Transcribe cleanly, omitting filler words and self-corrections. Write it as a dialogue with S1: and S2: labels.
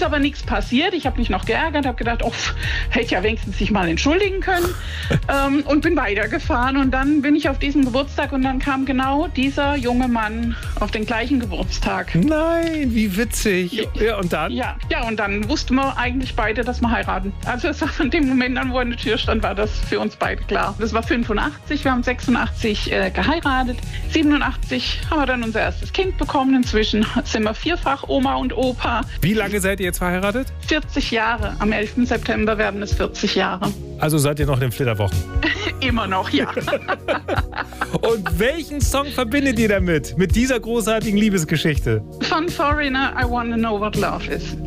S1: aber nichts passiert. Ich habe mich noch geärgert, habe gedacht, hätte ja wenigstens sich mal entschuldigen können und bin weitergefahren. Und dann bin ich auf diesen Geburtstag und dann kam genau dieser junge Mann auf den gleichen Geburtstag.
S2: Nein, wie witzig. Ja, und dann?
S1: Ja, und dann wussten wir eigentlich beide, dass wir heiraten. Also es war von dem Moment an, wo er an der Tür stand, war das für uns beide klar. Das war 85, wir haben 86 geheiratet. 87 haben wir dann unser erstes Kind bekommen. Inzwischen sind wir vierfach Oma und Opa.
S2: Wie lange seid ihr jetzt verheiratet?
S1: 40 Jahre. Am 11. September werden es 40 Jahre.
S2: Also seid ihr noch in den Flitterwochen?
S1: Immer noch, ja.
S2: Und welchen Song verbindet ihr damit? Mit dieser großartigen Liebesgeschichte?
S1: Von Foreigner, I Wanna Know What Love Is.